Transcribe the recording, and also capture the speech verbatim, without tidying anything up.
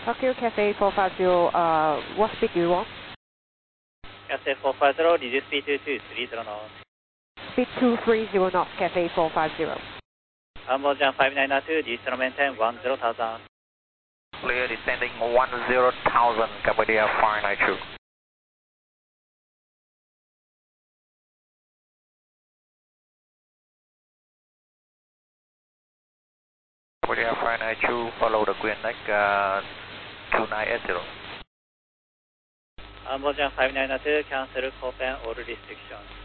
Tokyo Cafe four five zero, uh, what speed do you want? Cafe four five zero, reduce speed to two three zero knots. Speed two three zero knots, Cafe four five zero. Onboard Jam five nine nine two, descend maintain one zero thousand. Clear descending one zero thousand, Cambodia five nine two. Cambodia five nine two, follow the Queen Neck uh, two nine eight zero. Onboard Jam five nine nine two, cancel call fan order restriction.